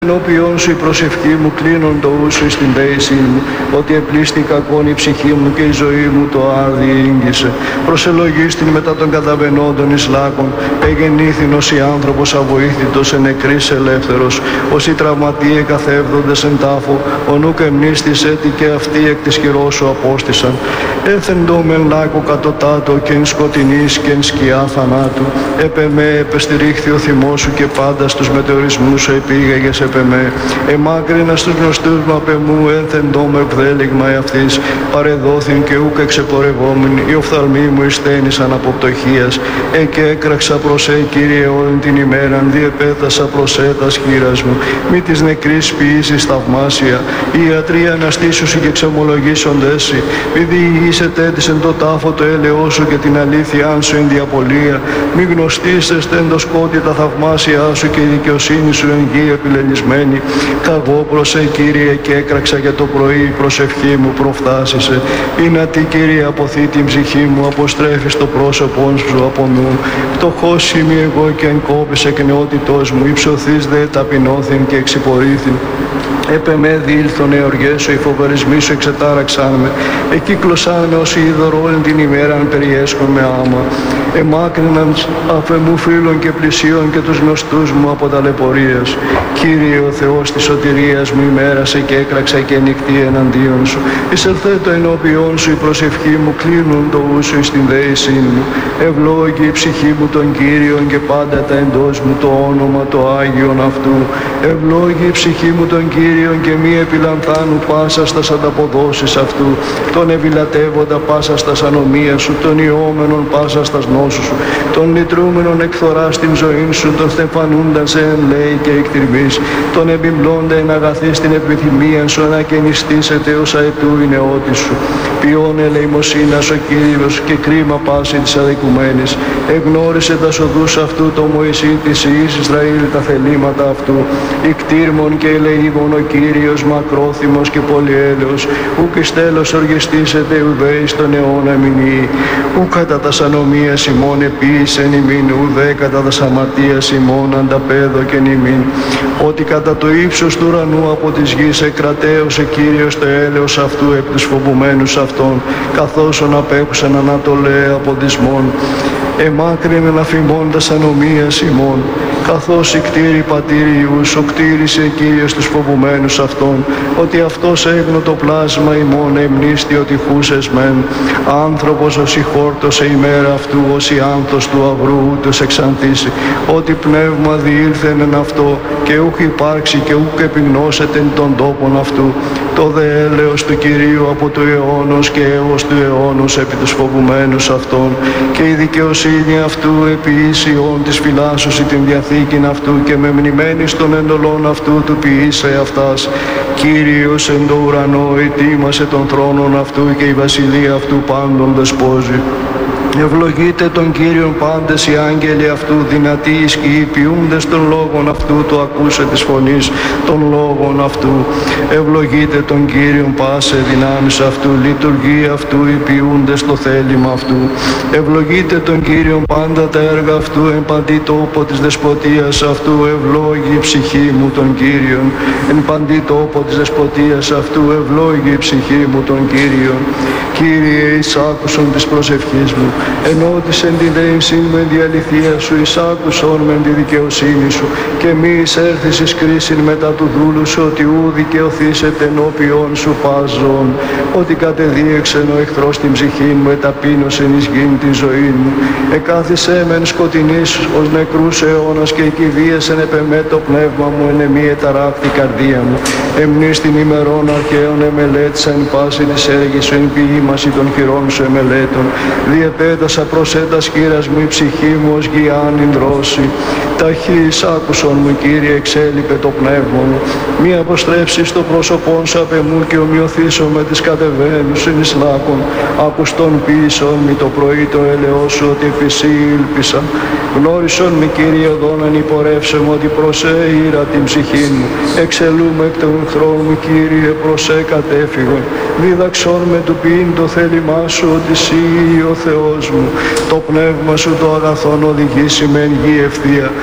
Ενώπιον σου η προσευχή μου, κλείνον το ούσου στην δέησή μου, ότι επλήστη κακόν η ψυχή μου και η ζωή μου το άρδι ήγγισε. Προσελογίστην μετά των καταβαινόντων εις λάκων, εγεννήθην ως η άνθρωπος αβοήθητος εν νεκρής ελεύθερος, ως οι τραυματίε καθεύδοντες εν τάφο, ο νουκ εμνίστης έτη και αυτοί εκ της χειρός σου απόστησαν. Έθεντο μεν λάκο κατωτάτο και εν σκοτεινής και εν σκιά θανάτου, έπε με επεστηρίχθη ο θυμός σου και πάντα στους μετεωρισμούς σου επήγαγες επ' εμέ. Εμάκρινα στους γνωστούς μου απ' εμού, ένθεντό με ευδέλιγμα εαυτής, παρεδόθην και ούκ εξεπορευόμην, οι οφθαλμοί μου εισθένησαν από πτωχίας. Και έκραξα προς Κύριε, όλη την ημέραν, διεπέθασα προς τας χείρας μου. Μη της νεκρής ποιήσεις θαυμάσια, οι ιατροί αναστήσουσι και ξεμολογήσοντες σοι. Μη διηγήσετε της εν το τάφο το έλεος σου και την αλήθειά σου εν διαπολία. Μη γνωστήσεστε εν το σκότι τα θαυμάσια σου και η δικαιοσύνη σου εν γη επιλελισμένη. Καγώ προς Κύριε και έκραξα για το πρωί, η προσευχή μου προφθάσισε. Είναι τι Κύριε αποθεί την ψυχή μου, αποστρέφεις το πρόσωπό σου από νου. Πτωχός είμαι εγώ και εν κόπης εκ νεότητός μου, υψωθείς δε ταπεινώθην και εξυπορήθην. Έπε με διήλθον εωργές σου, οι φοβερισμοί σου εξετάραξαν με. Εκύκλωσαν με ως είδωρο όλη την ημέραν περιέσχον με άμα. Εμάκρυναν αφ' εμού φίλων και πλησίων και τους γνωστούς μου από ταλαιπωρίας. Κύριε ο Θεός της σωτηρίας μου, ημέρασε και έκραξα και νυχτή εναντίον σου. Εισελθέτω ενώπιον σου, η προσευχή μου, κλείνουν το ούσου εις την δέησή μου. Ευλόγη η ψυχή μου τον Κύριον και πάντα τα εντός μου το όνομα το Άγιον αυτού. Ευλόγη η ψυχή μου τον Κύριον και μη επιλανθάνου πάσα στας ανταποδόσεις αυτού. Τον ευηλατεύοντα πάσα στας ανομίας σου, τον ιόμενον πάσα στας νόσους σου, τον λυτρούμενον εκθορά στην ζωή σου, τον στεφανούνταν σε εν λέει και εκτιρμής, τον εμπιμπλώντα εν αγαθή στην επιθυμία σου, ανακαινιστήσετε ως αετού η νεότη σου. Ποιόν ελεημοσύνας ο Κύριος και κρίμα πάση της αδικουμένης. Εγνώρισε τα οδούς αυτού το Μωυσή της Υιής Ισραήλ τα θελήματα αυτού. Ικτήρμον και ελεήμον ο Κύριος μακρόθυμος και πολυέλεος. Ουκ εις τέλος οργιστήσετε ουδέ εις τον αιώνα μηνύει. Ουκ κατά τας ανομίας ημών επίησεν ημίν, ουδέ κατά τας αμαρτίας ημών ανταπέδοκεν ημίν. Ότι κατά το ύψος του ουρανού από της γης εκρατέωσε Κύριος το έλεος αυτού επί τους φοβουμένους αυτών, καθώς ον απέχουσαν ανατολέ από δυσμών. Εμάκρυνεν αφημώντας ανομίας ημών, καθώς η κτήρη πατήριους, ο κτήρισε Κύριος τους φοβουμένους αυτών, ότι αυτός έγνω το πλάσμα ημών εμνίστη ότι χούσες μεν. Άνθρωπος ως η χόρτωσε ημέρα αυτού, ως η άνθος του αυρού ούτως εξανθήσει, ότι πνεύμα διήλθεν εν αυτό, και ούκ υπάρξει και ούκ επιγνώσεται τον τόπον αυτού. Το δε έλεος του Κυρίου από του αιώνος και έως του αιώνος επί τους φοβουμένους αυτών, και η δικαιοσύνη αυτού επί ίσιον της φυλάσσωση την διαθήκην αυτού, και με μνημένης των εντολών αυτού του ποιήσε αυτάς. Κύριος εν το ουρανό ετοίμασε τον θρόνον αυτού, και η βασιλεία αυτού πάντων δεσπόζει. Ευλογείτε τον Κύριον πάντες οι άγγελοι αυτού, δυνατοί ισχυοί, ποιούντες των λόγων αυτού, το ακούσε της φωνής των λόγων αυτού. Ευλογείτε τον Κύριον πάσε δυνάμεις αυτού, λειτουργεί αυτού, οι ποιούντες το θέλημα αυτού. Ευλογείτε τον Κύριον πάντα τα έργα αυτού, εν παντή τόπο της δεσποτείας αυτού. Ευλόγη η ψυχή μου τον Κύριον, εν παντή τόπο της δεσποτείας αυτού. Ευλόγη η ψυχή μου τον Κύριον. Κύριε, εισάκουσον της προσευχής μου. Ενώτησεν την δέησή μου εν τη αληθεία σου, εισάκουσον με τη δικαιοσύνη σου, και μη εισέρθεις εις κρίσιν μετά του δούλου σου, ότι ου δικαιωθήσετε ενώπιον σου πάζον. Ότι κατεδίεξεν ο εχθρός την ψυχή μου, εταπείνωσεν εις γην την ζωή μου. Εκάθισέ μεν σκοτεινής ως νεκρούς αιώνας, και εκηδίεσεν επ' εμέ το πνεύμα μου, εν εμή εταράκτη καρδία μου. Εμνείς την ημερών αρχαίων εμελέτησα εν πάση της έργης σου, εν ποιήμαση των χειρών σου εμελέτων. Διεπέτασα προς έτας χείρας μου, η ψυχή μου ως γιάν ινδρώσει. Ταχύς άκουσον μου, Κύριε, εξέλιπε το πνεύμα μου. Μη αποστρέψεις το πρόσωπόν σου απ' εμού, και ομοιωθήσω με τις κατεβαίνους εν εις λάκων. Ακουστόν πίσω μη το πρωί το έλεος σου, ότι επισή ήλπισα. Γνώρισον με, Κύριε, οδόν ανυπορεύσεμαι, ότι προσέ ήρα την ψυχή μου. Εξελούμε εκ των εχθρών μου, Κύριε, προσέ κατέφυγον. Δίδαξον με του ποιήν το θέλημά σου, ότι εσύ ο Θεός μου. Το πνεύμα σου το αγαθόν οδηγήσει με εν γη ευθεία.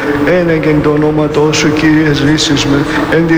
ένεγεν το όνοματό σου, Κύριε, ζήσεις με. Εν τη